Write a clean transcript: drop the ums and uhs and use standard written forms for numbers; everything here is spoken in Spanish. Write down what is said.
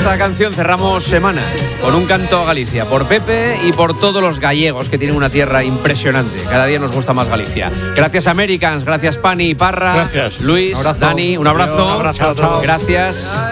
esta canción cerramos semana con un canto a Galicia por Pepe y por todos los gallegos que tienen una tierra impresionante. Cada día nos gusta más Galicia. Gracias Americans, gracias Pani, Parra, Gracias. Luis, Dani, un abrazo. Un abrazo a todos. Gracias.